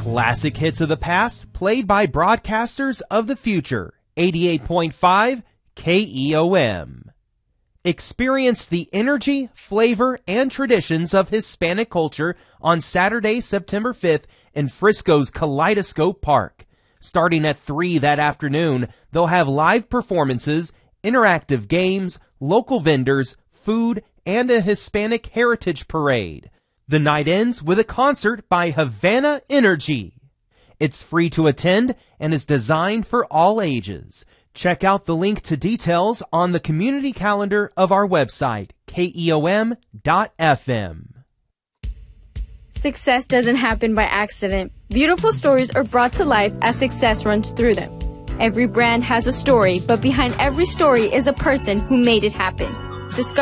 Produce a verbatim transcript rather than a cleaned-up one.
Classic hits of the past played by broadcasters of the future. eighty-eight point five K E O M. Experience the energy, flavor, and traditions of Hispanic culture on Saturday, September fifth in Frisco's Kaleidoscope Park. Starting at three that afternoon, they'll have live performances, interactive games, local vendors, food, and a Hispanic heritage parade. The night ends with a concert by Havana Energy. It's free to attend and is designed for all ages. Check out the link to details on the community calendar of our website, K E O M dot F M. Success doesn't happen by accident. Beautiful stories are brought to life as success runs through them. Every brand has a story, but behind every story is a person who made it happen. Discover